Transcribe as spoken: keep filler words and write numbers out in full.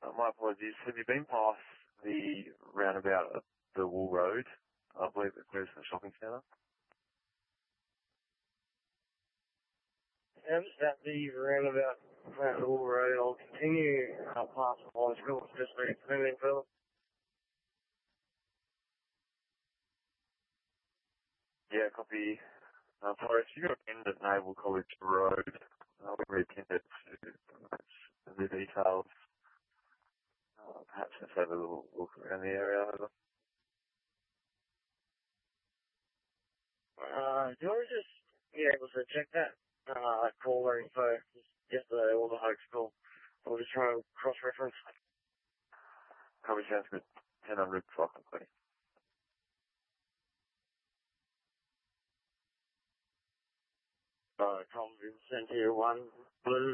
Uh, my apologies. Have you been past the roundabout at the Wool Road? I believe it goes to the shopping centre. I'm just at the roundabout at the Wool Road. I'll continue uh, past the high school. It's just very swimming pool. Yeah, copy. Uh, Forrest, you got pinned at Naval College Road. Uh, we repinned it to uh, the details. Uh, perhaps let's have a little look around the area. Uh, do you want to just be able to check that uh, caller info? Just the all the hoax call. I'll just try and cross-reference. Copy, sounds good. ten hundred, fucking please. Uh, Tom Vincent here, one blue.